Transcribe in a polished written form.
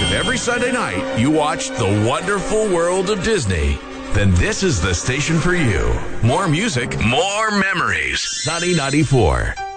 If every Sunday night you watch The Wonderful World of Disney, then this is the station for you. More music, more memories. Sunny 94.